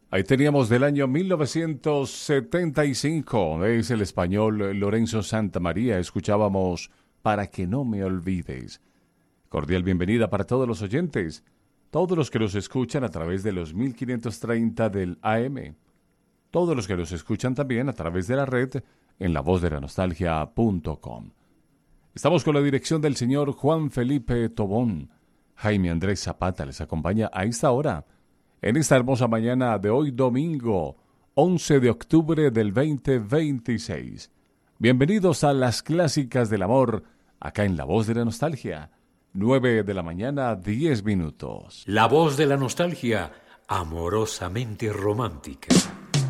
Ahí teníamos del año 1975, es el español Lorenzo Santamaría. Escuchábamos Para que no me olvides. Cordial bienvenida para todos los oyentes, todos los que nos escuchan a través de los 1530 del AM, todos los que nos escuchan también a través de la red en lavozdelanostaljia.com. Estamos con la dirección del señor Juan Felipe Tobón. Jaime Andrés Zapata les acompaña a esta hora, en esta hermosa mañana de hoy domingo, 11 de octubre del 2026. Bienvenidos a las clásicas del amor, acá en La Voz de la Nostalgia. 9 de la mañana, 10 minutos. La Voz de la Nostalgia, amorosamente romántica.